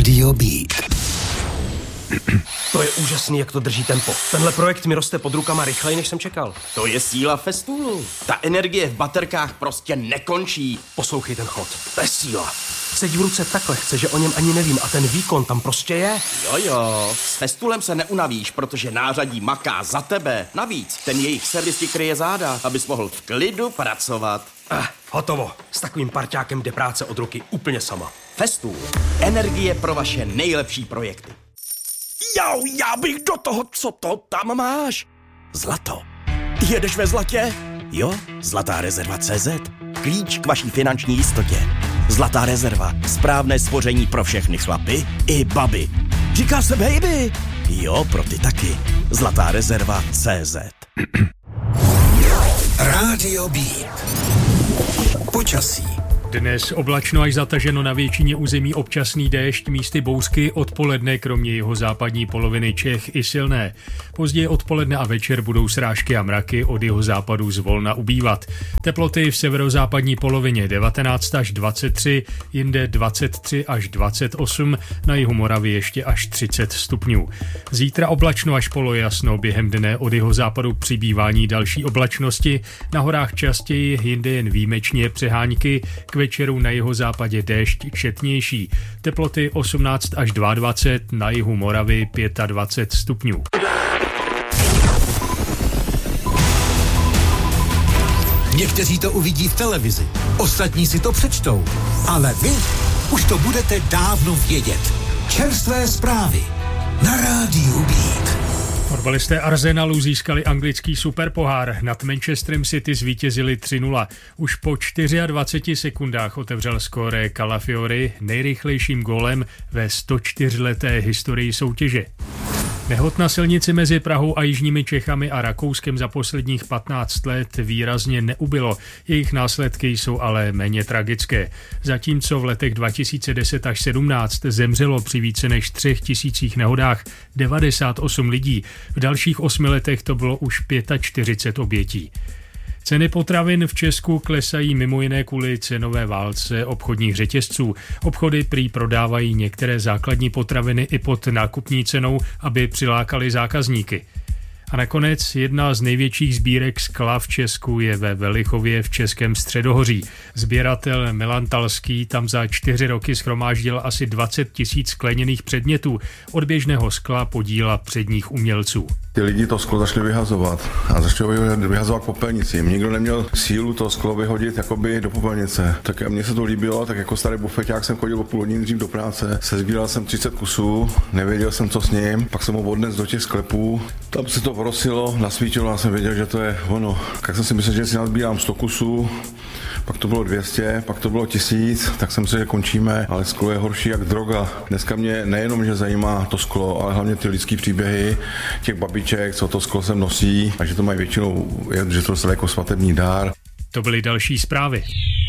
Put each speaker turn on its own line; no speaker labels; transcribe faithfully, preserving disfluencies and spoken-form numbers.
Rádio Beat.
To je úžasný, jak to drží tempo. Tenhle projekt mi roste pod rukama rychleji, než jsem čekal.
To je síla Festoolu. Ta energie v baterkách prostě nekončí.
Poslouchej ten chod. To je síla. Sedí v ruce tak lehce, že o něm ani nevím a ten výkon tam prostě je.
Jo jo, s Festoolem se neunavíš, protože nářadí maká za tebe. Navíc, ten jejich servis ti kryje záda, abys mohl v klidu pracovat.
Ah, hotovo. S takovým parťákem jde práce od ruky úplně sama.
Festool. Energie pro vaše nejlepší projekty. Jau, já bych do toho, co to tam máš? Zlato. Jedeš ve zlatě? Jo, Zlatá rezerva tečka cé zet. Klíč k vaší finanční jistotě. Zlatá rezerva. Správné spoření pro všechny chlapy i baby. Říká se baby? Jo, pro ty taky. Zlatá rezerva tečka cé zet.
Rádio Beat. Počasí.
Dnes oblačno až zataženo, na většině území občasný déšť, místy bouřky, odpoledne kromě jeho západní poloviny Čech i silné. Později odpoledne a večer budou srážky a mraky, od jeho západu zvolna ubývat. Teploty v severozápadní polovině devatenáct až dvacet tři, jinde dvacet tři až dvacet osm, na jihu Moravy ještě až třicet stupňů. Zítra oblačno až polojasno, během dne od jeho západu přibývání další oblačnosti, na horách častěji, jinde jen výjimečně přehánky, k večeru na jeho západě déšť četnější. Teploty osmnáct až dvacet dva, na jihu Moravy dvacet pět stupňů.
Někteří to uvidí v televizi, ostatní si to přečtou, ale vy už to budete dávno vědět. Čerstvé zprávy na Rádiu Beat.
Fotbalisté Arsenalu získali anglický superpohár. Nad Manchesterem City zvítězili tři nula. Už po dvaceti čtyřech sekundách otevřel skóre Calafiori nejrychlejším gólem ve sto čtyřleté historii soutěže. Nehod na silnici mezi Prahou a jižními Čechami a Rakouskem za posledních patnáct let výrazně neubylo. Jejich následky jsou ale méně tragické. Zatímco v letech dva tisíce deset až sedmnáct zemřelo při více než třech tisících nehodách devadesát osm lidí, v dalších osmi letech to bylo už čtyřicet pět obětí. Ceny potravin v Česku klesají mimo jiné kvůli cenové válce obchodních řetězců. Obchody prý prodávají některé základní potraviny i pod nákupní cenou, aby přilákali zákazníky. A nakonec jedna z největších sbírek skla v Česku je ve Velichově v Českém Středohoří. Sběratel Milan Talský tam za čtyři roky shromáždil asi dvacet tisíc skleněných předmětů od běžného skla po díla předních umělců.
Ty lidi to sklo začali vyhazovat a začali vyhazovat popelnici. Nikdo neměl sílu to sklo vyhodit jakoby do popelnice. Tak mně se to líbilo, tak jako starý bufeťák jsem chodil o půl hodiny dřív do práce, sesbíral jsem třicet kusů, nevěděl jsem co s ním, pak jsem ho odnes do těch sklepů. Tam se to vrosilo, nasvítilo a jsem věděl, že to je ono. Tak jsem si myslel, že si nazbírám sto kusů, pak to bylo dvě stě, pak to bylo tisíc, tak jsem si, že končíme, ale sklo je horší jak droga. Dneska mě nejenom, že zajímá to sklo, ale hlavně ty lidský příběhy těch babiček, co to sklo sem nosí, a že to mají většinou, že to dostali jako svatební dár.
To byly další zprávy.